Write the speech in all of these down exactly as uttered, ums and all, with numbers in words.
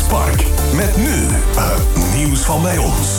Sportspark. Met nu het nieuws van bij ons.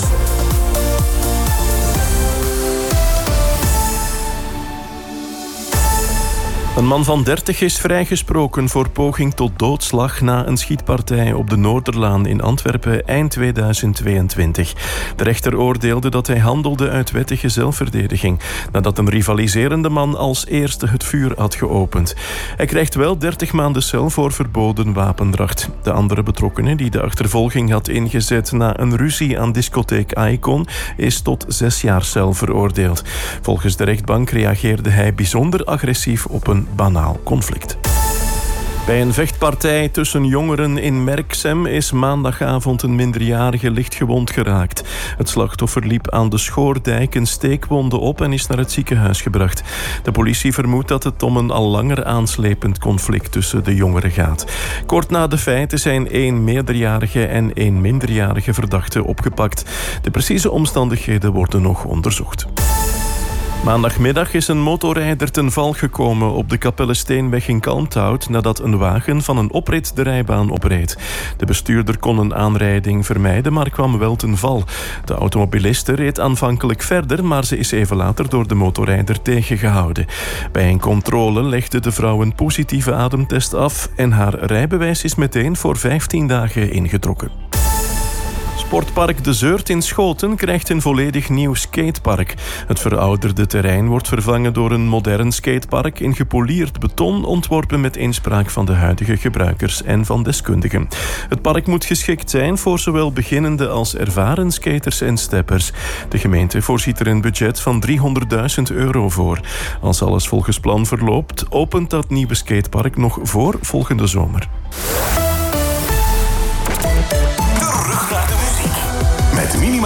Een man van dertig is vrijgesproken voor poging tot doodslag na een schietpartij op de Noorderlaan in Antwerpen eind tweeduizend tweeëntwintig. De rechter oordeelde dat hij handelde uit wettige zelfverdediging, nadat een rivaliserende man als eerste het vuur had geopend. Hij krijgt wel dertig maanden cel voor verboden wapendracht. De andere betrokkene, die de achtervolging had ingezet na een ruzie aan discotheek Icon, is tot zes jaar cel veroordeeld. Volgens de rechtbank reageerde hij bijzonder agressief op een banaal conflict. Bij een vechtpartij tussen jongeren in Merksem is maandagavond een minderjarige lichtgewond geraakt. Het slachtoffer liep aan de Schoordijk een steekwonde op en is naar het ziekenhuis gebracht. De politie vermoedt dat het om een al langer aanslepend conflict tussen de jongeren gaat. Kort na de feiten zijn één meerderjarige en één minderjarige verdachte opgepakt. De precieze omstandigheden worden nog onderzocht. Maandagmiddag is een motorrijder ten val gekomen op de Kapellesteenweg in Kalmthout nadat een wagen van een oprit de rijbaan opreed. De bestuurder kon een aanrijding vermijden, maar kwam wel ten val. De automobiliste reed aanvankelijk verder, maar ze is even later door de motorrijder tegengehouden. Bij een controle legde de vrouw een positieve ademtest af en haar rijbewijs is meteen voor vijftien dagen ingetrokken. Sportpark De Zeurt in Schoten krijgt een volledig nieuw skatepark. Het verouderde terrein wordt vervangen door een modern skatepark in gepolierd beton, ontworpen met inspraak van de huidige gebruikers en van deskundigen. Het park moet geschikt zijn voor zowel beginnende als ervaren skaters en steppers. De gemeente voorziet er een budget van driehonderdduizend euro voor. Als alles volgens plan verloopt, opent dat nieuwe skatepark nog voor volgende zomer.